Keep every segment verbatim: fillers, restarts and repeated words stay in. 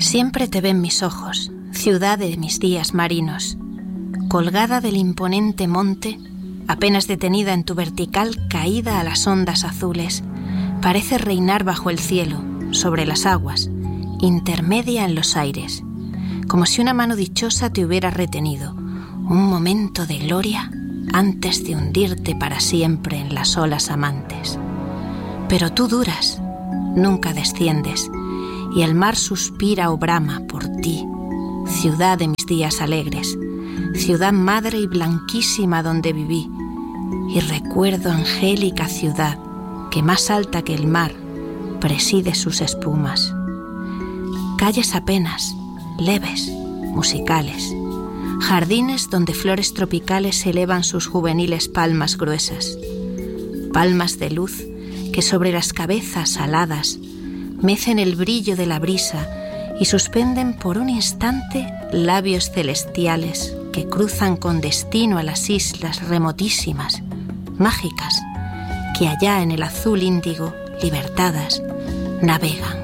Siempre te ven mis ojos, ciudad de mis días marinos. Colgada del imponente monte, apenas detenida en tu vertical caída a las ondas azules, parece reinar bajo el cielo, sobre las aguas, intermedia en los aires, como si una mano dichosa te hubiera retenido, un momento de gloria antes de hundirte para siempre en las olas amantes. Pero tú duras, nunca desciendes, y el mar suspira o brama por ti, ciudad de mis días alegres, ciudad madre y blanquísima donde viví, y recuerdo angélica ciudad que más alta que el mar preside sus espumas. Calles apenas, leves, musicales, jardines donde flores tropicales elevan sus juveniles palmas gruesas, palmas de luz que sobre las cabezas aladas mecen el brillo de la brisa y suspenden por un instante labios celestiales que cruzan con destino a las islas remotísimas, mágicas, que allá en el azul índigo, libertadas, navegan.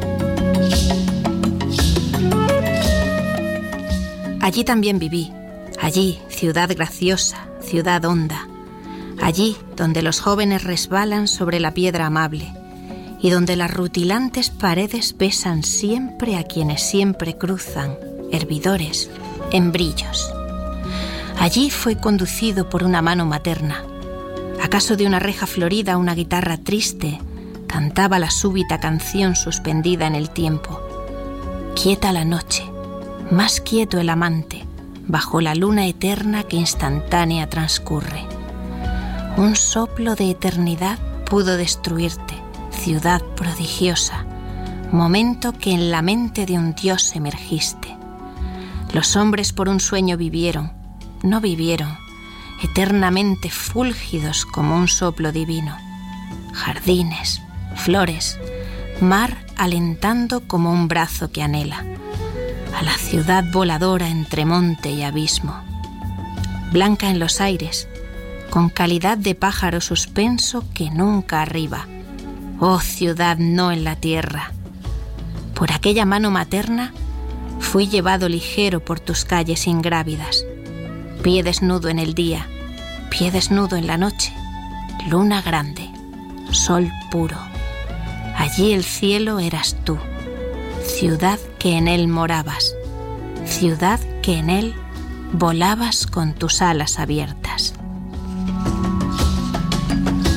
Allí también viví, allí, ciudad graciosa, ciudad honda, allí donde los jóvenes resbalan sobre la piedra amable y donde las rutilantes paredes besan siempre a quienes siempre cruzan, hervidores, en brillos. Allí fue conducido por una mano materna. ¿Acaso de una reja florida una guitarra triste cantaba la súbita canción suspendida en el tiempo? Quieta la noche, más quieto el amante, bajo la luna eterna que instantánea transcurre. Un soplo de eternidad pudo destruirte, ciudad prodigiosa, momento que en la mente de un dios emergiste. Los hombres por un sueño vivieron, no vivieron, eternamente fúlgidos como un soplo divino. Jardines, flores, mar alentando como un brazo que anhela a la ciudad voladora entre monte y abismo. Blanca en los aires, con calidad de pájaro suspenso que nunca arriba. Oh ciudad no en la tierra. Por aquella mano materna fui llevado ligero por tus calles ingrávidas. Pie desnudo en el día, pie desnudo en la noche, luna grande, sol puro. Allí el cielo eras tú, ciudad que en él morabas, ciudad que en él volabas con tus alas abiertas.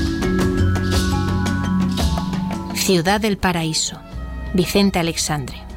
Ciudad del Paraíso, Vicente Alexandre.